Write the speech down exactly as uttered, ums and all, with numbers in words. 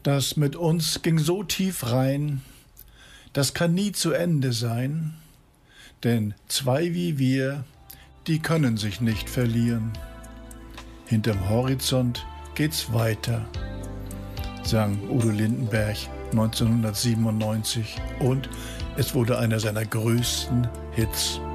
Das mit uns ging so tief rein, das kann nie zu Ende sein, denn zwei wie wir, die können sich nicht verlieren. Hinterm Horizont geht's weiter, sang Udo Lindenberg neunzehnhundertsiebenundneunzig, und es wurde einer seiner größten Hits.